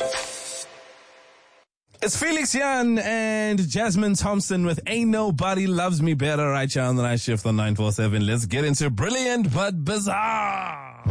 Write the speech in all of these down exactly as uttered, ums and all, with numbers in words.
It's Felix Jan and Jasmine Thompson with Ain't Nobody Loves Me Better right here on the night shift on nine four seven. Let's get into Brilliant but Bizarre.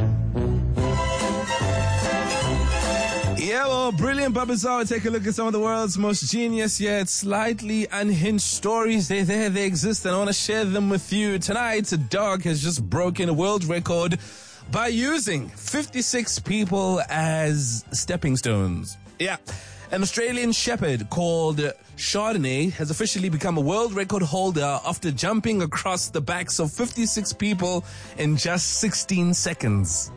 Yeah, well, Brilliant but Bizarre. Take a look at some of the world's most genius yet slightly unhinged stories. They're there, they exist, and I want to share them with you. Tonight, a dog has just broken a world record by using fifty-six people as stepping stones. Yeah. An Australian shepherd called Chardonnay has officially become a world record holder after jumping across the backs of fifty-six people in just sixteen seconds.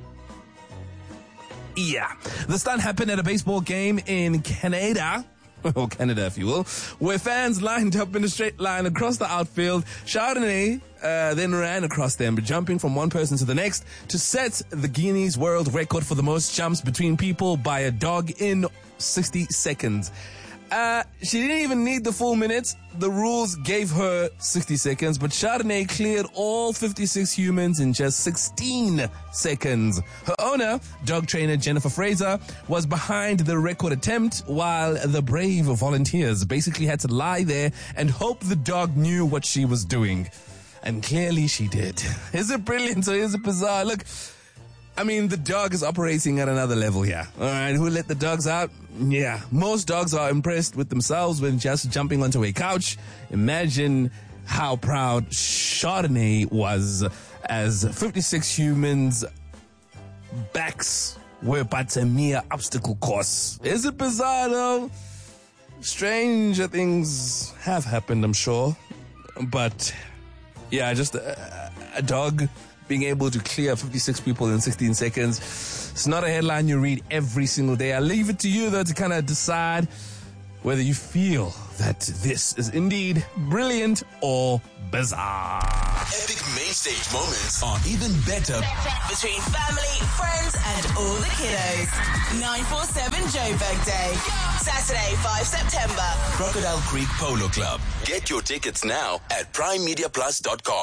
Yeah. The stunt happened at a baseball game in Canada, or Canada if you will, where fans lined up in a straight line across the outfield. Chardonnay uh, then ran across them, jumping from one person to the next to set the Guinness World Record for the most jumps between people by a dog in sixty seconds. Uh, she didn't even need the full minutes. The rules gave her sixty seconds, but Chardonnay cleared all fifty-six humans in just sixteen seconds. Her owner, dog trainer Jennifer Fraser, was behind the record attempt, while the brave volunteers basically had to lie there and hope the dog knew what she was doing. And clearly she did. Is it brilliant or is it bizarre? Look, I mean, the dog is operating at another level here. All right, who let the dogs out? Yeah, most dogs are impressed with themselves when just jumping onto a couch. Imagine how proud Chardonnay was as fifty-six humans' backs were but a mere obstacle course. Is it bizarre though? Stranger things have happened, I'm sure. But yeah, just a, a dog being able to clear fifty-six people in sixteen seconds. It's not a headline you read every single day. I leave it to you, though, to kind of decide whether you feel that this is indeed brilliant or bizarre. Epic main stage moments are even better between family, friends, and all the kiddos. nine four seven Joburg Day. Saturday, fifth September. Crocodile Creek Polo Club. Get your tickets now at prime media plus dot com.